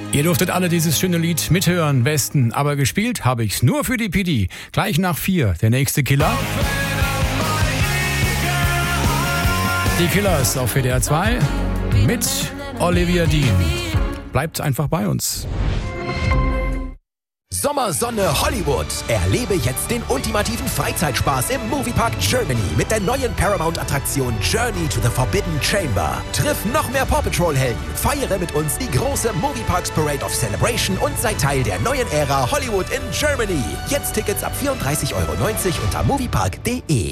Ihr durftet alle dieses schöne Lied mithören, Westen, aber gespielt habe ich's nur für die PD. Gleich nach 4, der nächste Killer. Die Killers auf WDR 2 mit Olivia Dean. Bleibt einfach bei uns. Sommersonne Hollywood. Erlebe jetzt den ultimativen Freizeitspaß im Moviepark Germany mit der neuen Paramount-Attraktion Journey to the Forbidden Chamber. Triff noch mehr Paw Patrol-Helden, feiere mit uns die große Movieparks Parade of Celebration und sei Teil der neuen Ära Hollywood in Germany. Jetzt Tickets ab 34,90 € unter moviepark.de.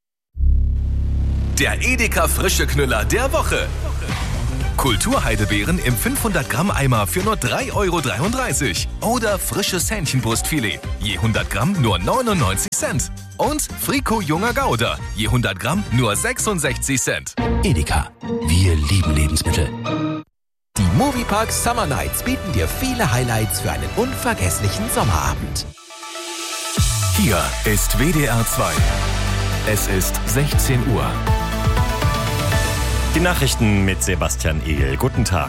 Der Edeka Frische Knüller der Woche. Kulturheidebeeren im 500 Gramm Eimer für nur 3,33 € oder frisches Hähnchenbrustfilet, je 100 Gramm nur 99 Cent. Und Frico Junger Gouda, je 100 Gramm nur 66 Cent. Edeka, wir lieben Lebensmittel. Die Moviepark Summer Nights bieten dir viele Highlights für einen unvergesslichen Sommerabend. Hier ist WDR 2. Es ist 16 Uhr. Die Nachrichten mit Sebastian Ehl. Guten Tag.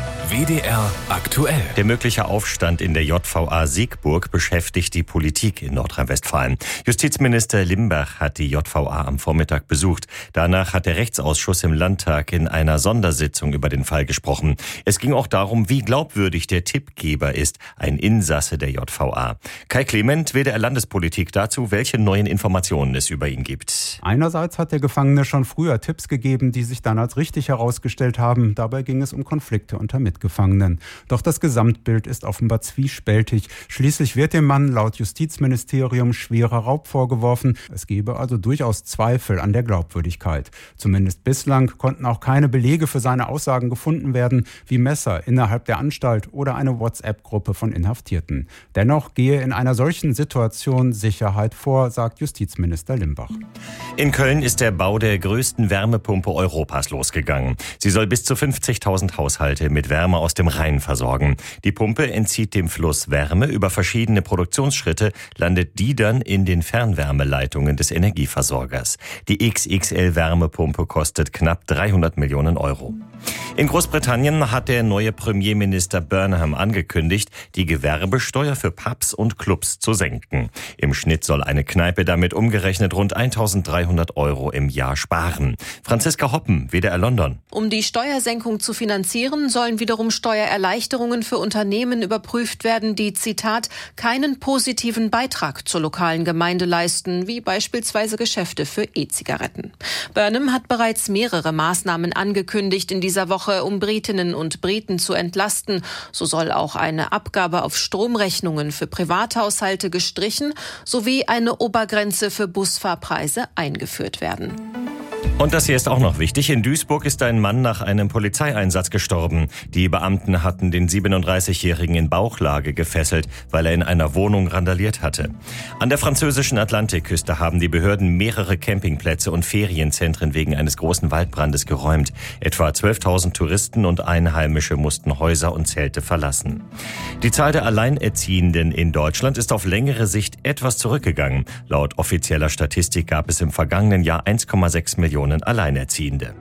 WDR aktuell. Der mögliche Aufstand in der JVA Siegburg beschäftigt die Politik in Nordrhein-Westfalen. Justizminister Limberg hat die JVA am Vormittag besucht. Danach hat der Rechtsausschuss im Landtag in einer Sondersitzung über den Fall gesprochen. Es ging auch darum, wie glaubwürdig der Tippgeber ist, ein Insasse der JVA. Kai Clement, WDR Landespolitik, dazu, welche neuen Informationen es über ihn gibt. Einerseits hat der Gefangene schon früher Tipps gegeben, die sich dann als richtig herausgestellt haben. Dabei ging es um Konflikte unter Mitgefangenen. Doch das Gesamtbild ist offenbar zwiespältig. Schließlich wird dem Mann laut Justizministerium schwerer Raub vorgeworfen. Es gebe also durchaus Zweifel an der Glaubwürdigkeit. Zumindest bislang konnten auch keine Belege für seine Aussagen gefunden werden, wie Messer innerhalb der Anstalt oder eine WhatsApp-Gruppe von Inhaftierten. Dennoch gehe in einer solchen Situation Sicherheit vor, sagt Justizminister Limberg. In Köln ist der Bau der größten Wärmepumpe Europas losgegangen. Sie soll bis zu 50.000 Haushalte mit Wärme aus dem Rhein versorgen. Die Pumpe entzieht dem Fluss Wärme. Über verschiedene Produktionsschritte landet die dann in den Fernwärmeleitungen des Energieversorgers. Die XXL-Wärmepumpe kostet knapp 300 Millionen €. In Großbritannien hat der neue Premierminister Burnham angekündigt, die Gewerbesteuer für Pubs und Clubs zu senken. Im Schnitt soll eine Kneipe damit umgerechnet rund 1.300 € im Jahr sparen. Franziska Hoppen, WDR London. Um die Steuersenkung zu finanzieren, sollen wiederum Steuererleichterungen für Unternehmen überprüft werden, die, Zitat, keinen positiven Beitrag zur lokalen Gemeinde leisten, wie beispielsweise Geschäfte für E-Zigaretten. Burnham hat bereits mehrere Maßnahmen angekündigt in dieser Woche, um Britinnen und Briten zu entlasten. So soll auch eine Abgabe auf Stromrechnungen für Privathaushalte gestrichen sowie eine Obergrenze für Busfahrpreise eingeführt werden. Und das hier ist auch noch wichtig. In Duisburg ist ein Mann nach einem Polizeieinsatz gestorben. Die Beamten hatten den 37-Jährigen in Bauchlage gefesselt, weil er in einer Wohnung randaliert hatte. An der französischen Atlantikküste haben die Behörden mehrere Campingplätze und Ferienzentren wegen eines großen Waldbrandes geräumt. Etwa 12.000 Touristen und Einheimische mussten Häuser und Zelte verlassen. Die Zahl der Alleinerziehenden in Deutschland ist auf längere Sicht etwas zurückgegangen. Laut offizieller Statistik gab es im vergangenen Jahr 1,6 Millionen Alleinerziehende.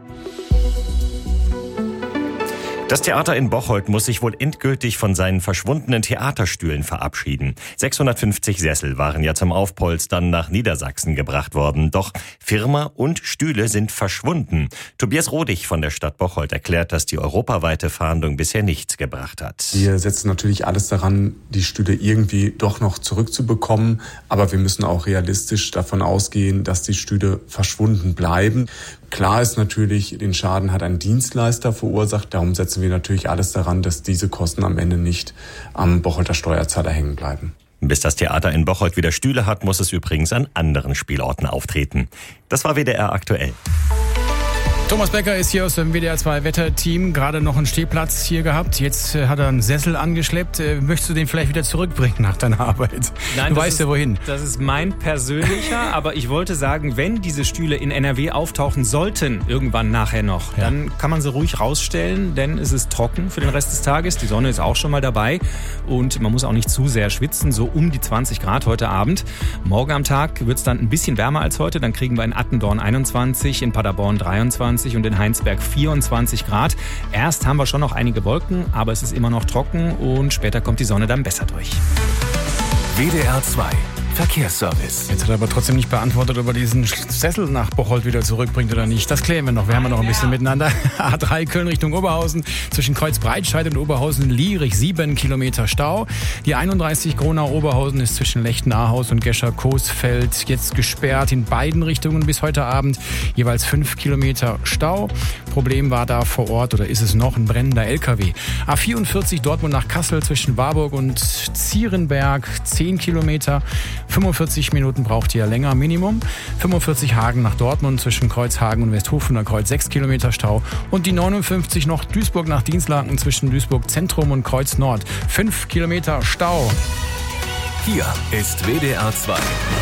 Das Theater in Bocholt muss sich wohl endgültig von seinen verschwundenen Theaterstühlen verabschieden. 650 Sessel waren ja zum Aufpolstern nach Niedersachsen gebracht worden. Doch Firma und Stühle sind verschwunden. Tobias Rodig von der Stadt Bocholt erklärt, dass die europaweite Fahndung bisher nichts gebracht hat. Wir setzen natürlich alles daran, die Stühle irgendwie doch noch zurückzubekommen. Aber wir müssen auch realistisch davon ausgehen, dass die Stühle verschwunden bleiben. Klar ist natürlich, den Schaden hat ein Dienstleister verursacht. Darum setzen wir natürlich alles daran, dass diese Kosten am Ende nicht am Bocholter Steuerzahler hängen bleiben. Bis das Theater in Bocholt wieder Stühle hat, muss es übrigens an anderen Spielorten auftreten. Das war WDR aktuell. Thomas Becker ist hier aus dem WDR 2 Wetterteam, gerade noch einen Stehplatz hier gehabt. Jetzt hat er einen Sessel angeschleppt. Möchtest du den vielleicht wieder zurückbringen nach deiner Arbeit? Nein, du weißt ja wohin. Das ist mein persönlicher, aber ich wollte sagen, wenn diese Stühle in NRW auftauchen sollten, irgendwann nachher noch, dann kann man sie ruhig rausstellen, denn es ist trocken für den Rest des Tages. Die Sonne ist auch schon mal dabei und man muss auch nicht zu sehr schwitzen, so um die 20 Grad heute Abend. Morgen am Tag wird es dann ein bisschen wärmer als heute. Dann kriegen wir in Attendorn 21, in Paderborn 23, 23 und in Heinsberg 24 Grad. Erst haben wir schon noch einige Wolken, aber es ist immer noch trocken und später kommt die Sonne dann besser durch. WDR 2 Verkehrsservice. Jetzt hat er aber trotzdem nicht beantwortet, ob er diesen Sessel nach Bocholt wieder zurückbringt oder nicht. Das klären wir noch. Wir haben ja noch ein bisschen miteinander. A3 Köln Richtung Oberhausen. Zwischen Kreuzbreitscheid und Oberhausen-Lierig 7 Kilometer Stau. Die 31 Gronau-Oberhausen ist zwischen Lechten-Ahaus und Gescher-Coesfeld jetzt gesperrt in beiden Richtungen bis heute Abend. Jeweils 5 Kilometer Stau. Problem war da vor Ort oder ist es noch ein brennender LKW. A44 Dortmund nach Kassel zwischen Warburg und Zierenberg 10 Kilometer. 45 Minuten braucht ihr länger, Minimum. 45 Hagen nach Dortmund zwischen Kreuzhagen und Westhofen an Kreuz 6 Kilometer Stau. Und die 59 noch Duisburg nach Dienstlaken zwischen Duisburg Zentrum und Kreuz Nord. 5 Kilometer Stau. Hier ist WDR 2.